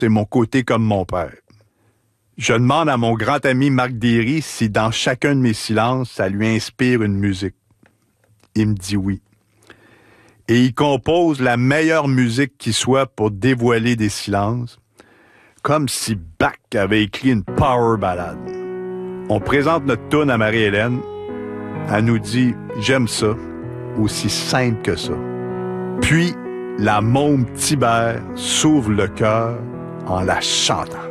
c'est mon côté comme mon père. Je demande à mon grand ami Marc Derry si dans chacun de mes silences, ça lui inspire une musique. Il me dit oui. Et il compose la meilleure musique qui soit pour dévoiler des silences, comme si Bach avait écrit une power ballade. On présente notre tune à Marie-Hélène. Elle nous dit « J'aime ça », aussi simple que ça. Puis, la môme Tibère s'ouvre le cœur en la chantant.